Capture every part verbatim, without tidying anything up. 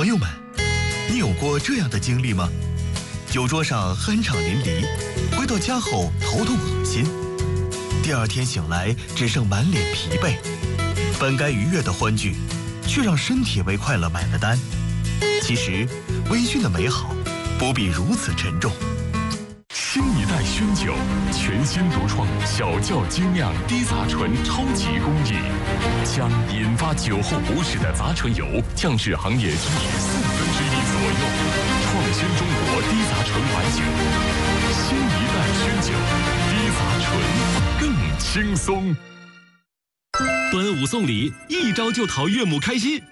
朋友们，你有过这样的经历吗？酒桌上酣畅淋漓，回到家后头痛恶心，第二天醒来只剩满脸疲惫，本该愉悦的欢聚，却让身体为快乐买了单。其实，微醺的美好不必如此沉重。 新一代熏酒，全新独创小窖精酿低杂醇超级工艺，将引发酒后不适的杂醇油降至行业居于四分之一左右，创新中国低杂醇白酒。新一代熏酒，低杂醇更轻松。 端午送礼，一招就讨岳母开心。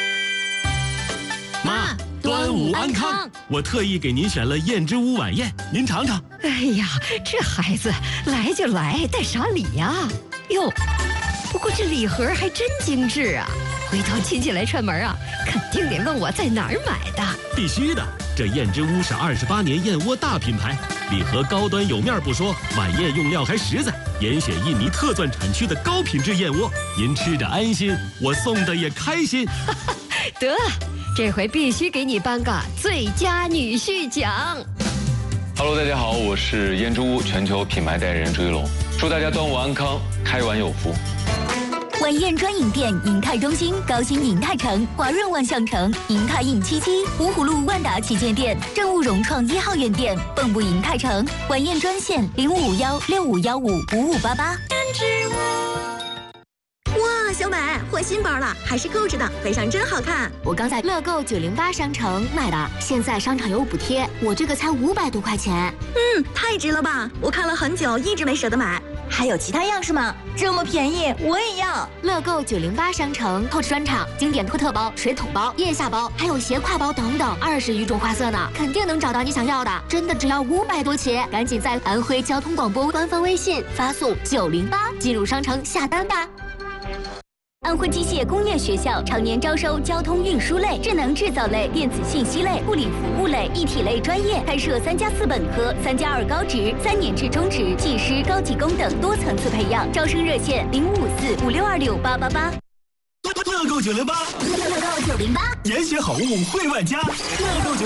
妈，端午安康！我特意给您选了燕之屋晚宴，您尝尝。 哎呀，这孩子来就来，带啥礼呀？哟，不过这礼盒还真精致啊！回头亲戚来串门啊，肯定得问我在哪儿买的。 必须的，这燕之屋是二十八年燕窝大品牌，礼盒高端有面不说，晚宴用料还实在，严选印尼特钻产区的高品质燕窝，您吃着安心，我送的也开心。 得，这回必须给你颁个最佳女婿奖。 Hello， 大家好，我是燕之屋全球品牌代言人朱一龙，祝大家端午安康，开碗有福。 晚宴专营店：银泰中心、高新银泰城、华润万象城、银泰印七七、芜湖路万达旗舰店、正务融创一号院店、蚌埠银泰城。晚宴专线：零五五幺六五幺五五五八八。 哇，小美换新包了，还是购置的，背上真好看。 我刚在乐购九零八商城买的，现在商场有补贴，我这个才五百多块钱。 嗯，太值了吧！我看了很久，一直没舍得买。 还有其他样式吗？这么便宜，我也要。 乐购九零八商城透支专场，经典托特包、水桶包、腋下包，还有斜挎包等等，二十余种花色呢，肯定能找到你想要的。真的只要五百多起，赶紧在安徽交通广播官方微信发送九零八进入商城下单吧。 安徽机械工业学校常年招收交通运输类、智能制造类、电子信息类、物理服务类、一体类专业，开设三加四本科、三加二高职、三年制中职、技师、高级工等多层次培养。招生热线：零五五四五六二六八八八。 乐购九零八， 乐购九零八， 严选好物惠万家。乐购九。